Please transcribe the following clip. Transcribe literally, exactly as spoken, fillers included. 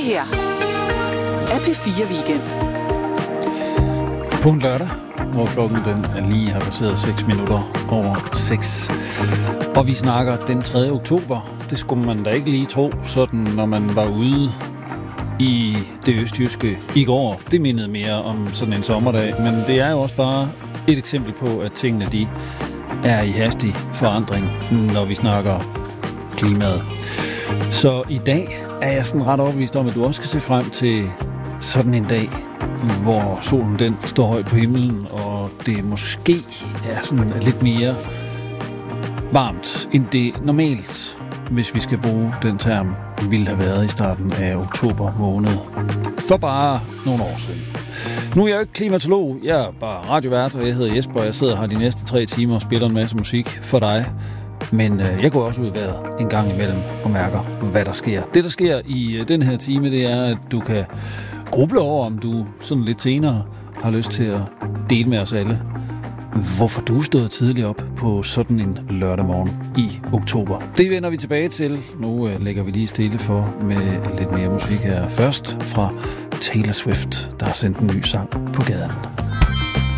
her er P fire Weekend. På en lørdag, hvor klokken den lige har passeret seks minutter over seks. Og vi snakker den tredje oktober. Det skulle man da ikke lige tro, sådan når man var ude i det østjyske i går. Det mindede mere om sådan en sommerdag, men det er jo også bare et eksempel på, at tingene de er i hastig forandring, når vi snakker klimaet. Så i dag er jeg sådan ret overbevist om, at du også skal se frem til sådan en dag, hvor solen den står højt på himlen, og det måske er sådan lidt mere varmt end det normalt, hvis vi skal bruge den term, ville have været i starten af oktober måned. For bare nogle år siden. Nu er jeg jo ikke klimatolog, jeg er bare radiovært, og jeg hedder Jesper, og jeg sidder her de næste tre timer og spiller en masse musik for dig. Men øh, jeg går også ud i vejret en gang imellem og mærker, hvad der sker. Det, der sker i øh, den her time, det er, at du kan gruble over, om du sådan lidt senere har lyst til at dele med os alle, hvorfor du stod tidligt op på sådan en lørdag morgen i oktober. Det vender vi tilbage til. Nu øh, lægger vi lige stille for med lidt mere musik her. Først fra Taylor Swift, der har sendt en ny sang på gaden.